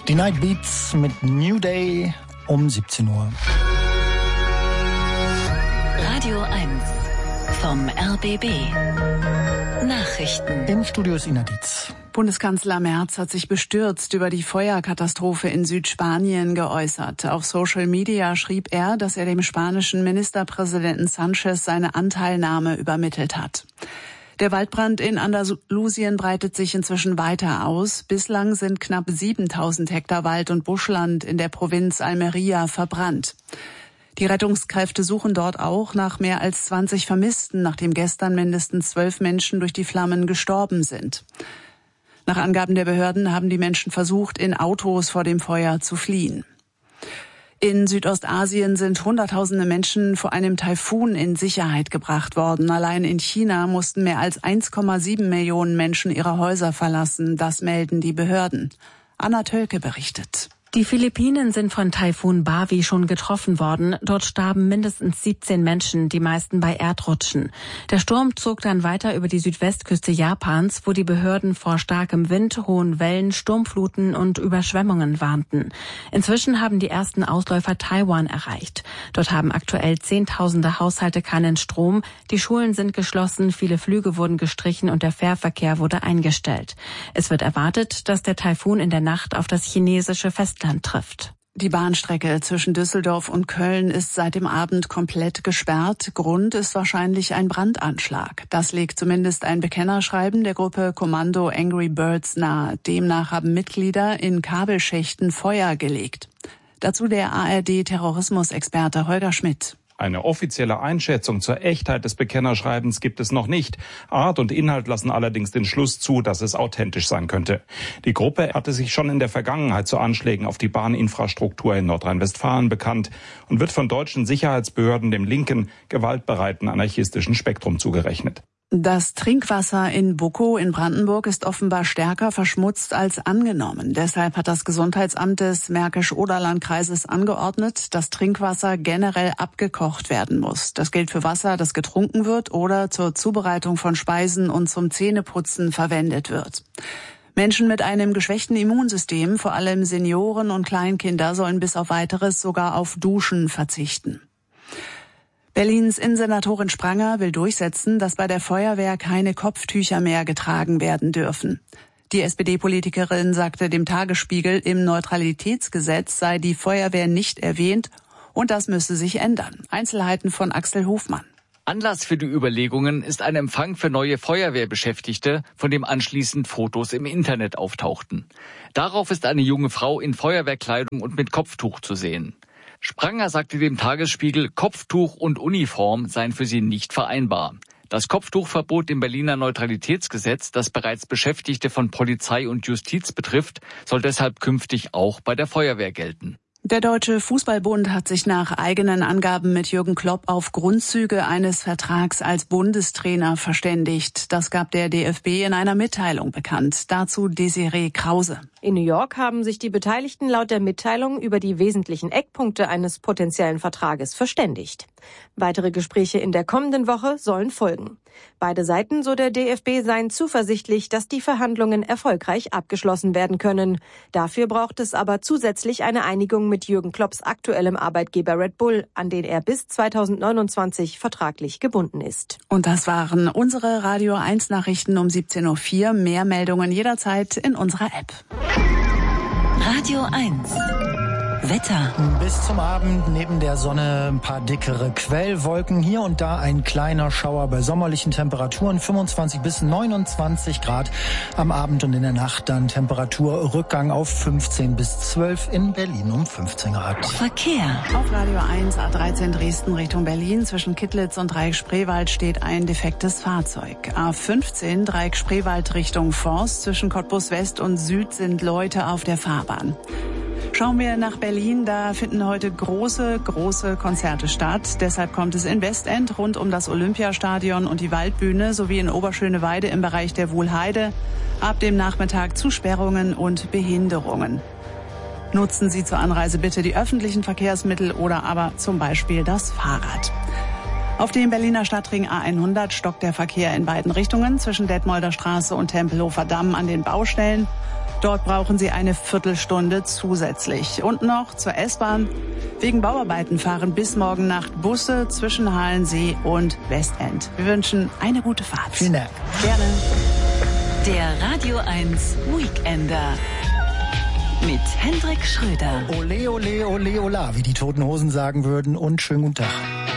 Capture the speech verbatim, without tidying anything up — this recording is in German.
Die Night Beats mit New Day um siebzehn Uhr. Radio eins vom R B B. Nachrichten. Im Studio ist Ina Dietz. Bundeskanzler Merz hat sich bestürzt über die Feuerkatastrophe in Südspanien geäußert. Auf Social Media schrieb er, dass er dem spanischen Ministerpräsidenten Sanchez seine Anteilnahme übermittelt hat. Der Waldbrand in Andalusien breitet sich inzwischen weiter aus. Bislang sind knapp siebentausend Hektar Wald- und Buschland in der Provinz Almería verbrannt. Die Rettungskräfte suchen dort auch nach mehr als zwanzig Vermissten, nachdem gestern mindestens zwölf Menschen durch die Flammen gestorben sind. Nach Angaben der Behörden haben die Menschen versucht, in Autos vor dem Feuer zu fliehen. In Südostasien sind Hunderttausende Menschen vor einem Taifun in Sicherheit gebracht worden. Allein in China mussten mehr als eins Komma sieben Millionen Menschen ihre Häuser verlassen. Das melden die Behörden. Anna Tölke berichtet. Die Philippinen sind von Taifun Bavi schon getroffen worden. Dort starben mindestens siebzehn Menschen, die meisten bei Erdrutschen. Der Sturm zog dann weiter über die Südwestküste Japans, wo die Behörden vor starkem Wind, hohen Wellen, Sturmfluten und Überschwemmungen warnten. Inzwischen haben die ersten Ausläufer Taiwan erreicht. Dort haben aktuell Zehntausende Haushalte keinen Strom, die Schulen sind geschlossen, viele Flüge wurden gestrichen und der Fährverkehr wurde eingestellt. Es wird erwartet, dass der Taifun in der Nacht auf das chinesische Festland trifft. Die Bahnstrecke zwischen Düsseldorf und Köln ist seit dem Abend komplett gesperrt. Grund ist wahrscheinlich ein Brandanschlag. Das legt zumindest ein Bekennerschreiben der Gruppe Kommando Angry Birds nahe. Demnach haben Mitglieder in Kabelschächten Feuer gelegt. Dazu der A R D-Terrorismusexperte Holger Schmidt. Eine offizielle Einschätzung zur Echtheit des Bekennerschreibens gibt es noch nicht. Art und Inhalt lassen allerdings den Schluss zu, dass es authentisch sein könnte. Die Gruppe hatte sich schon in der Vergangenheit zu Anschlägen auf die Bahninfrastruktur in Nordrhein-Westfalen bekannt und wird von deutschen Sicherheitsbehörden dem linken, gewaltbereiten anarchistischen Spektrum zugerechnet. Das Trinkwasser in Bukow in Brandenburg ist offenbar stärker verschmutzt als angenommen. Deshalb hat das Gesundheitsamt des Märkisch-Oderland-Kreises angeordnet, dass Trinkwasser generell abgekocht werden muss. Das gilt für Wasser, das getrunken wird oder zur Zubereitung von Speisen und zum Zähneputzen verwendet wird. Menschen mit einem geschwächten Immunsystem, vor allem Senioren und Kleinkinder, sollen bis auf Weiteres sogar auf Duschen verzichten. Berlins Innensenatorin Spranger will durchsetzen, dass bei der Feuerwehr keine Kopftücher mehr getragen werden dürfen. Die S P D-Politikerin sagte dem Tagesspiegel, im Neutralitätsgesetz sei die Feuerwehr nicht erwähnt und das müsse sich ändern. Einzelheiten von Axel Hofmann. Anlass für die Überlegungen ist ein Empfang für neue Feuerwehrbeschäftigte, von dem anschließend Fotos im Internet auftauchten. Darauf ist eine junge Frau in Feuerwehrkleidung und mit Kopftuch zu sehen. Spranger sagte dem Tagesspiegel, Kopftuch und Uniform seien für sie nicht vereinbar. Das Kopftuchverbot im Berliner Neutralitätsgesetz, das bereits Beschäftigte von Polizei und Justiz betrifft, soll deshalb künftig auch bei der Feuerwehr gelten. Der Deutsche Fußballbund hat sich nach eigenen Angaben mit Jürgen Klopp auf Grundzüge eines Vertrags als Bundestrainer verständigt. Das gab der D F B in einer Mitteilung bekannt. Dazu Desiree Krause. In New York haben sich die Beteiligten laut der Mitteilung über die wesentlichen Eckpunkte eines potenziellen Vertrages verständigt. Weitere Gespräche in der kommenden Woche sollen folgen. Beide Seiten, so der D F B, seien zuversichtlich, dass die Verhandlungen erfolgreich abgeschlossen werden können. Dafür braucht es aber zusätzlich eine Einigung mit Jürgen Klopps aktuellem Arbeitgeber Red Bull, an den er bis zweitausendneunundzwanzig vertraglich gebunden ist. Und das waren unsere Radio eins Nachrichten um siebzehn Uhr vier. Mehr Meldungen jederzeit in unserer App. Radio eins. Wetter. Bis zum Abend neben der Sonne ein paar dickere Quellwolken. Hier und da ein kleiner Schauer bei sommerlichen Temperaturen. fünfundzwanzig bis neunundzwanzig Grad am Abend und in der Nacht dann Temperaturrückgang auf fünfzehn bis zwölf in Berlin um fünfzehn Grad. Verkehr. Auf Radio eins A dreizehn Dresden Richtung Berlin. Zwischen Kittlitz und Dreieck-Spreewald steht ein defektes Fahrzeug. A fünfzehn Dreieck-Spreewald Richtung Forst. Zwischen Cottbus West und Süd sind Leute auf der Fahrbahn. Schauen wir nach Berlin, da finden heute große, große Konzerte statt. Deshalb kommt es in Westend rund um das Olympiastadion und die Waldbühne sowie in Oberschöneweide im Bereich der Wuhlheide ab dem Nachmittag zu Sperrungen und Behinderungen. Nutzen Sie zur Anreise bitte die öffentlichen Verkehrsmittel oder aber zum Beispiel das Fahrrad. Auf dem Berliner Stadtring A hundert stockt der Verkehr in beiden Richtungen zwischen Detmolder Straße und Tempelhofer Damm an den Baustellen. Dort brauchen Sie eine Viertelstunde zusätzlich. Und noch zur S-Bahn. Wegen Bauarbeiten fahren bis morgen Nacht Busse zwischen Halensee und Westend. Wir wünschen eine gute Fahrt. Vielen Dank. Gerne. Der Radio eins Weekender mit Hendrik Schröder. Ole, ole, ole, ola, wie die Toten Hosen sagen würden. Und schönen guten Tag.